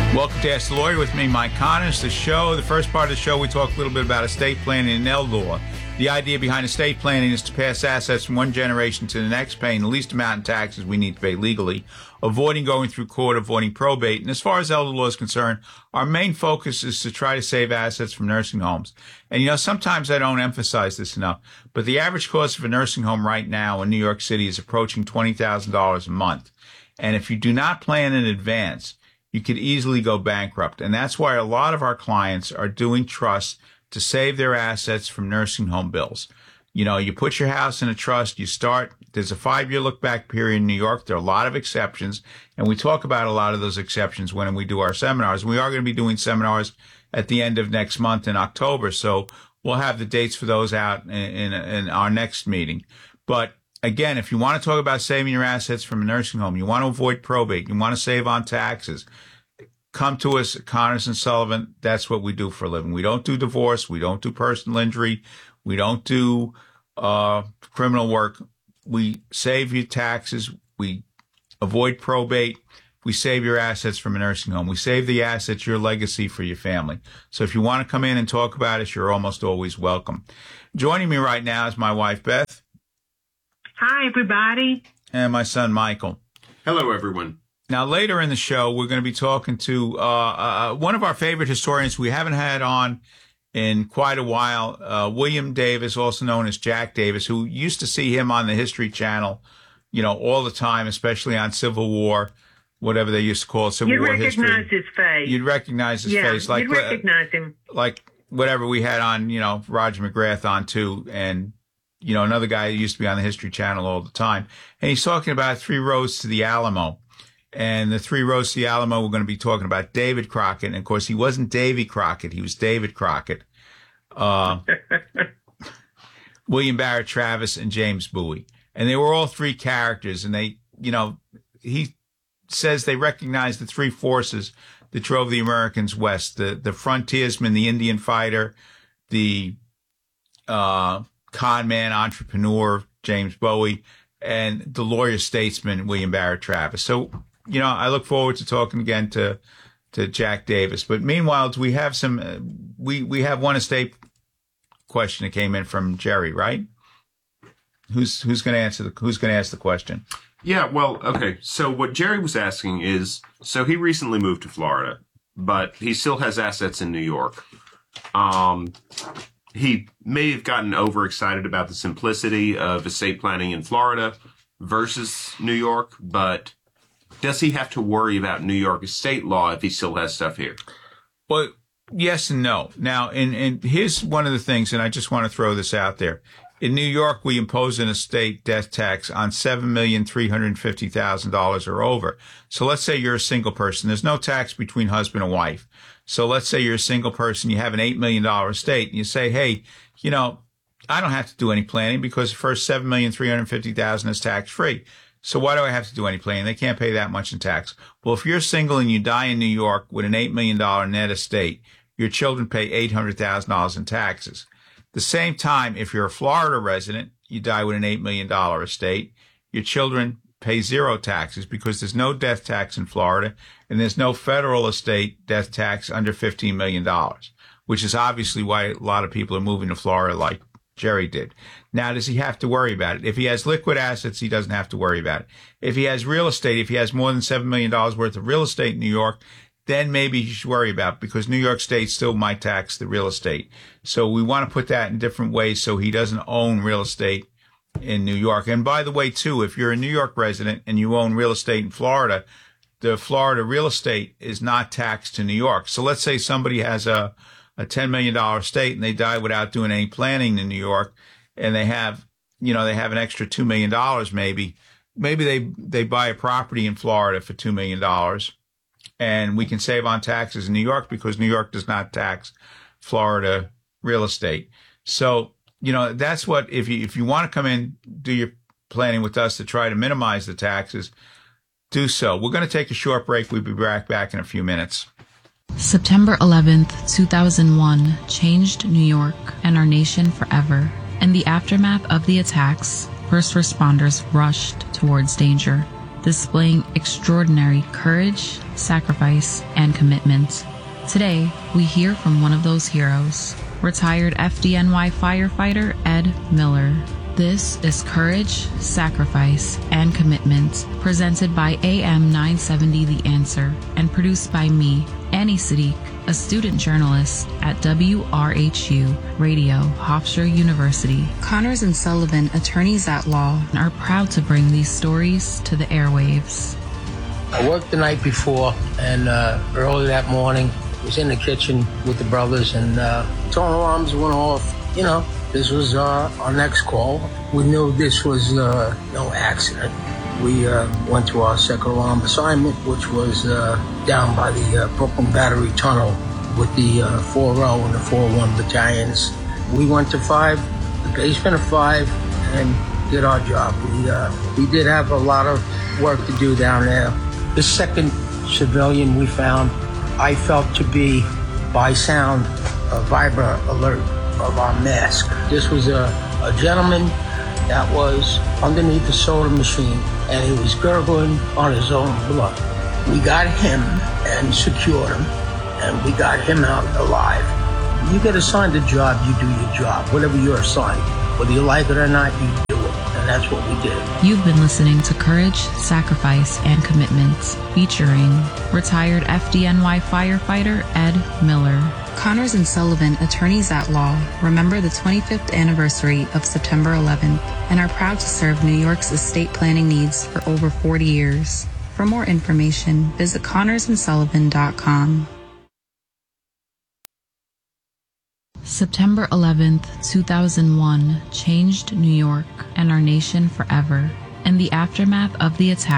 Welcome to Ask the Lawyer with me, Mike Connors. The first part of the show, we talk a little bit about estate planning and Nell law. The idea behind estate planning is to pass assets from one generation to the next, paying the least amount in taxes we need to pay legally, avoiding going through court, avoiding probate. And as far as elder law is concerned, our main focus is to try to save assets from nursing homes. And, sometimes I don't emphasize this enough, but the average cost of a nursing home right now in New York City is approaching $20,000 a month. And if you do not plan in advance, you could easily go bankrupt. And that's why a lot of our clients are doing trusts to save their assets from nursing home bills. You put your house in a trust, there's a 5-year look back period in New York. There are a lot of exceptions, and we talk about a lot of those exceptions when we do our seminars. We are going to be doing seminars at the end of next month in October, so we'll have the dates for those out in our next meeting. But again, if you want to talk about saving your assets from a nursing home, you want to avoid probate, you want to save on taxes, come to us at Connors and Sullivan. That's what we do for a living. We don't do divorce. We don't do personal injury. We don't do criminal work. We save you taxes. We avoid probate. We save your assets from a nursing home. We save the assets, your legacy for your family. So if you want to come in and talk about us, you're almost always welcome. Joining me right now is my wife, Beth. Hi, everybody. And my son, Michael. Hello, everyone. Now, later in the show, we're going to be talking to one of our favorite historians we haven't had on in quite a while, William Davis, also known as Jack Davis, who used to see him on the History Channel, all the time, especially on Civil War, whatever they used to call it, Civil War history. You'd recognize his face. You'd recognize his face. You'd recognize him. Like whatever we had on, Roger McGrath on too, and another guy who used to be on the History Channel all the time. And he's talking about 3 roads to the Alamo. And the 3 roads to the Alamo, we're going to be talking about David Crockett. And, of course, he wasn't Davy Crockett. He was David Crockett. William Barrett Travis and James Bowie. And they were all 3 characters. And they, he says they recognized the 3 forces that drove the Americans west. The frontiersman, the Indian fighter, the con man, entrepreneur, James Bowie, and the lawyer statesman, William Barrett Travis. So, I look forward to talking again to Jack Davis. But meanwhile, we have some, we have one estate question that came in from Jerry, right? Who's going to ask the question? Yeah, well, okay. So what Jerry was asking is, so he recently moved to Florida, but he still has assets in New York. He may have gotten overexcited about the simplicity of estate planning in Florida versus New York, but does he have to worry about New York estate law if he still has stuff here? Well, yes and no. Now, and here's one of the things, and I just want to throw this out there. In New York, we impose an estate death tax on $7,350,000 or over. So let's say you're a single person. There's no tax between husband and wife. So let's say you're a single person, you have an $8 million estate, and you say, hey, I don't have to do any planning because the first $7,350,000 is tax-free. So why do I have to do any planning? They can't pay that much in tax. Well, if you're single and you die in New York with an $8 million net estate, your children pay $800,000 in taxes. The same time, if you're a Florida resident, you die with an $8 million estate, your children pay 0 taxes because there's no death tax in Florida and there's no federal estate death tax under $15 million, which is obviously why a lot of people are moving to Florida like Jerry did. Now, does he have to worry about it? If he has liquid assets, he doesn't have to worry about it. If he has real estate, if he has more than $7 million worth of real estate in New York, then maybe he should worry about it because New York State still might tax the real estate. So we want to put that in different ways so he doesn't own real estate in New York. And by the way, too, if you're a New York resident and you own real estate in Florida, the Florida real estate is not taxed to New York. So let's say somebody has a $10 million estate and they die without doing any planning in New York and they have an extra $2 million maybe. Maybe they buy a property in Florida for $2 million and we can save on taxes in New York because New York does not tax Florida real estate. So, that's what, if you want to come in, do your planning with us to try to minimize the taxes, do so. We're going to take a short break. We'll be back in a few minutes. September 11th, 2001 changed New York and our nation forever. In the aftermath of the attacks, first responders rushed towards danger. displaying extraordinary courage, sacrifice, and commitment. Today, we hear from one of those heroes, retired FDNY firefighter Ed Miller. This is Courage, Sacrifice, and Commitment, presented by AM 970 The Answer, and produced by me, Annie Sadiq, a student journalist at WRHU Radio, Hofstra University. Connors and Sullivan, attorneys at law, are proud to bring these stories to the airwaves. I worked the night before, and early that morning, was in the kitchen with the brothers, and tone alarms went off. You know, this was our next call. We knew this was no accident. We went to our second alarm assignment, which was down by the Brooklyn Battery Tunnel with the 4-0 and the 4-1 battalions. We went to 5, the basement of 5, and did our job. We did have a lot of work to do down there. The second civilian we found, I felt to be, by sound, a vibra alert of our mask. This was a gentleman that was underneath the soda machine, and he was gurgling on his own blood. We got him and secured him, and we got him out alive. You get assigned a job, you do your job, whatever you're assigned. Whether you like it or not, you do it, and that's what we did. You've been listening to Courage, Sacrifice, and Commitment, featuring retired FDNY firefighter Ed Miller. Connors and Sullivan, attorneys at law, remember the 25th anniversary of September 11th and are proud to serve New York's estate planning needs for over 40 years. For more information, visit connorsandsullivan.com. September 11th, 2001 changed New York and our nation forever. In the aftermath of the attack,